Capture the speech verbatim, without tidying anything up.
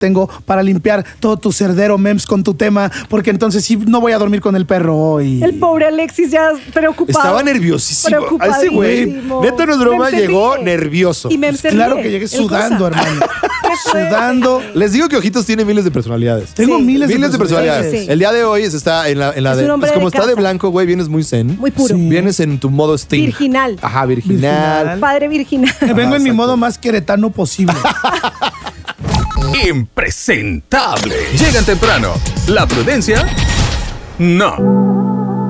tengo para limpiar todo tu cerdero memes con tu tema, porque entonces sí no voy a dormir con el perro hoy. El pobre Alexis ya preocupado. Estaba nerviosísimo. A ese güey, Preocupadísimo. neta no es broma, Mem se llegó ríe. nervioso. Y Mem se Claro ríe. que llegué El sudando, cosa. hermano. fuerte. Sudando. Les digo que Ojitos tiene miles de personalidades. Tengo Sí. miles, Miles de personalidades. Sí, sí. El día de hoy es- está en la, en la Es de. un hombre Pues como de está de casa. blanco, güey, vienes muy zen. Muy puro. Sí. Vienes en tu modo Sting. Virginal. Ajá, virginal. Virginal. Padre virginal. Vengo en mi exacto. modo más queretano posible. Impresentable. Llegan temprano. La prudencia, no.